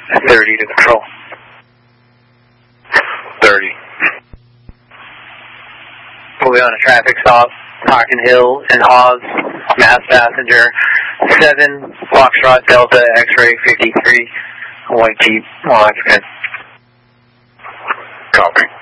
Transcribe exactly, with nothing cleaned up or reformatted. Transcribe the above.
thirty to control. thirty. We'll be on a traffic stop, Hockin Hill and Hawes, mass passenger, seven, Foxtrot Delta, X-ray fifty-three, white Jeep, well, that's good. Copy.